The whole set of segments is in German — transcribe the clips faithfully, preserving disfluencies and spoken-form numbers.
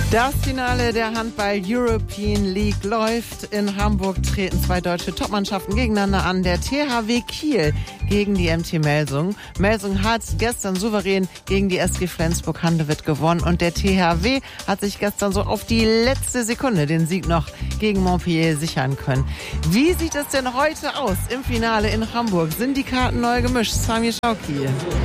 Das Finale der Handball-European League läuft. In Hamburg treten zwei deutsche Topmannschaften gegeneinander an. Der T H W Kiel gegen die M T Melsung. Melsung hat gestern souverän gegen die S G Flensburg-Handewitt gewonnen. Und der T H W hat sich gestern so auf die letzte Sekunde den Sieg noch gegen Montpellier sichern können. Wie sieht es denn heute aus im Finale in Hamburg? Sind die Karten neu gemischt? Samir Schauki.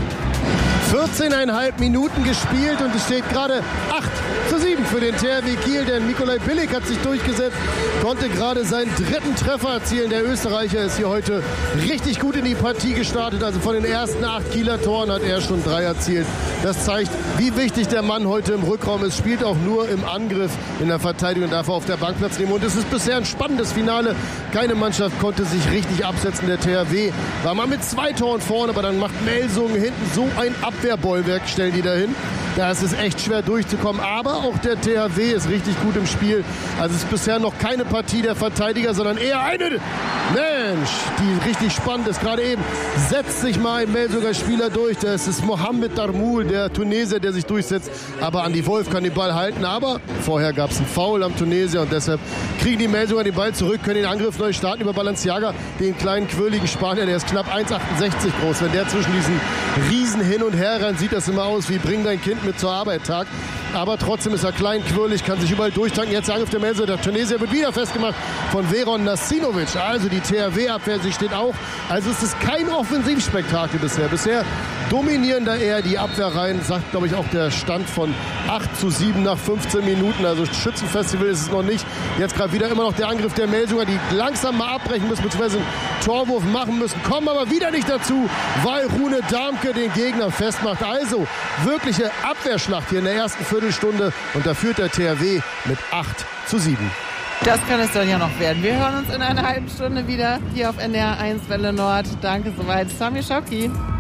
vierzehneinhalb Minuten gespielt und es steht gerade acht zu sieben für den T H W Kiel, denn Nikolai Billig hat sich durchgesetzt, konnte gerade seinen dritten Treffer erzielen. Der Österreicher ist hier heute richtig gut in die Partie gestartet, also von den ersten acht Kieler Toren hat er schon drei erzielt. Das zeigt, wie wichtig der Mann heute im Rückraum ist, spielt auch nur im Angriff, in der Verteidigung darf er auf der Bank Platz nehmen und es ist bisher ein spannendes Finale. Keine Mannschaft konnte sich richtig absetzen. Der T H W war mal mit zwei Toren vorne, aber dann macht Melsung hinten so ein Abwehrbollwerk, stellen die dahin. Da ist es echt schwer durchzukommen, aber auch der T H W ist richtig gut im Spiel. Also es ist bisher noch keine Partie der Verteidiger, sondern eher eine, Mensch, die richtig spannend ist. Gerade eben setzt sich mal ein Melsunger Spieler durch. Das ist Mohamed Darmoul, der Tunesier, der sich durchsetzt. Aber Andi Wolf kann den Ball halten. Aber vorher gab es einen Foul am Tunesier und deshalb kriegen die Melsunger den Ball zurück, können den Angriff neu starten über Balenciaga, den kleinen, quirligen Spanier. Der ist knapp eins Komma achtundsechzig groß. Wenn der zwischen diesen Riesen hin und her rennt, sieht das immer aus wie bring dein Kind mit zur Arbeit Tag. Aber trotzdem ist er klein, quirlig, kann sich überall durchtanken. Jetzt der Angriff der Melsunger. Der Tunesier wird wieder festgemacht von Veron Nasinovic. Also die T H W-Abwehr, sie steht auch. Also es ist kein Offensivspektakel bisher. Bisher dominieren da eher die Abwehrreihen, sagt, glaube ich, auch der Stand von acht zu sieben nach fünfzehn Minuten. Also Schützenfestival ist es noch nicht. Jetzt gerade wieder immer noch der Angriff der Melsunger, die langsam mal abbrechen müssen, beziehungsweise einen Torwurf machen müssen, kommen aber wieder nicht dazu, weil Rune Darmke den Gegner festmacht. Also wirkliche Abwehrschlacht hier in der ersten Viertelstunde und da führt der T H W mit acht zu sieben. Das kann es dann ja noch werden. Wir hören uns in einer halben Stunde wieder hier auf N D R eins Welle Nord. Danke soweit. Samir Schauki.